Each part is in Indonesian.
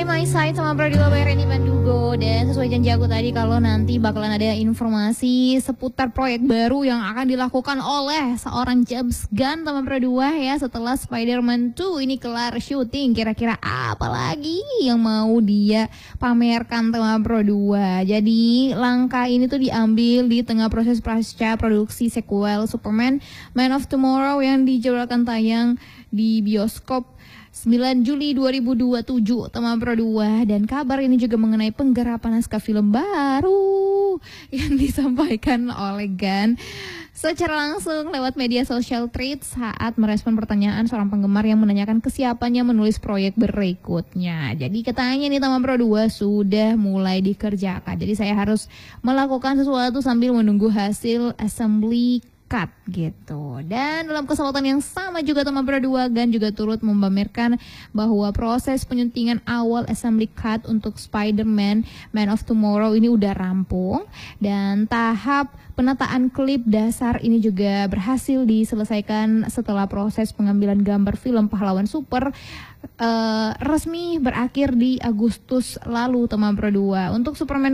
My Side sama Berdua by Reni Bandugo. Dan sesuai janji aku tadi kalau nanti bakalan ada informasi seputar proyek baru yang akan dilakukan oleh seorang James Gunn sama Berdua ya setelah Spider-Man 2 ini kelar syuting. Kira-kira apa lagi yang mau dia pamerkan sama Berdua. Jadi langkah ini tuh diambil di tengah proses pasca produksi sequel Superman Man of Tomorrow yang dijadwalkan tayang di bioskop 9 Juli 2027 teman Pro 2. Dan kabar ini juga mengenai penggarapan naskah film baru yang disampaikan oleh Gunn secara langsung lewat media sosial Threads saat merespon pertanyaan seorang penggemar yang menanyakan kesiapannya menulis proyek berikutnya. Jadi katanya nih teman Pro 2 sudah mulai dikerjakan. Jadi saya harus melakukan sesuatu sambil menunggu hasil assembly cut gitu. Dan dalam kesempatan yang sama juga teman berdua Gunn juga turut memamerkan bahwa proses penyuntingan awal assembly cut untuk Spider-Man Man of Tomorrow ini udah rampung dan tahap penataan klip dasar ini juga berhasil diselesaikan setelah proses pengambilan gambar film Pahlawan Super resmi berakhir di Agustus lalu teman berdua. Untuk Superman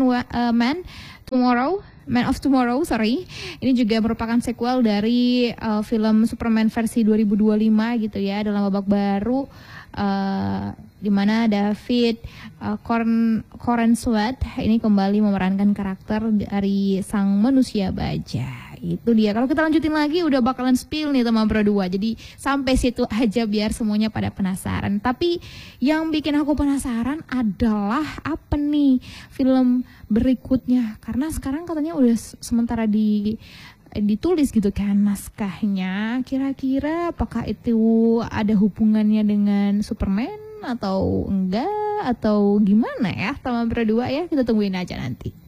Man of Tomorrow, ini juga merupakan sequel dari film Superman versi 2025 gitu ya, dalam babak baru di mana David Corenswet ini kembali memerankan karakter dari sang manusia baja. Itu dia. Kalau kita lanjutin lagi udah bakalan spill nih teman berdua. Jadi sampai situ aja biar semuanya pada penasaran. Tapi yang bikin aku penasaran adalah apa nih film berikutnya. Karena sekarang katanya udah sementara ditulis gitu kan naskahnya. Kira-kira apakah itu ada hubungannya dengan Superman atau enggak atau gimana ya teman berdua ya, kita tungguin aja nanti.